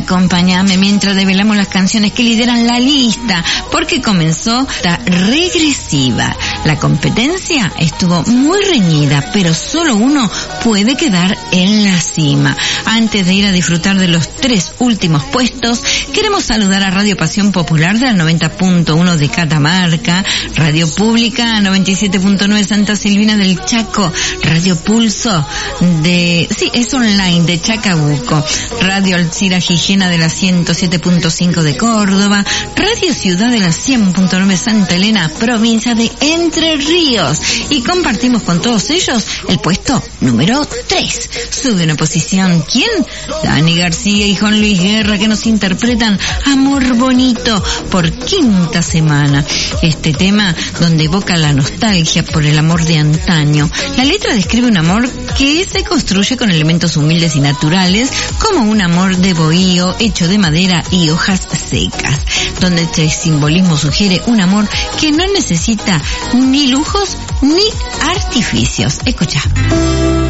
acompáñame mientras develamos las canciones que lideran la lista, porque comenzó la regresiva. La competencia estuvo muy reñida, pero solo uno puede quedar en la cima. Antes de ir a disfrutar de los 3 últimos puestos, queremos saludar a Radio Pasión Popular de la 90.1 de Catamarca, Radio Pública 97.9 Santa Silvina del Chaco, Radio Pulso es online de Chacabuco, Radio Alcira Gijena de la 107.5 de Córdoba, Radio Ciudad de la 100.9 Santa Elena, provincia de Entre Ríos, y compartimos con todos ellos el puesto número 3. Sube una posición, ¿quién? Dani García y Juan Luis Guerra, que nos interpretan Amor Bonito por 5ª semana. Este tema donde evoca la nostalgia por el amor de antaño. La letra describe un amor que se construye con elementos humildes y naturales, como un amor de bohío hecho de madera y hojas secas, donde este simbolismo sugiere un amor que no necesita ni lujos ni artificios. Escucha.